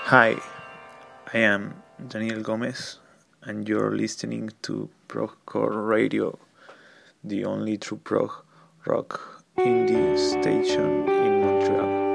Hi, I am Daniel Gomez, and you're listening to Progcore Radio, the only true prog rock indie station in Montreal.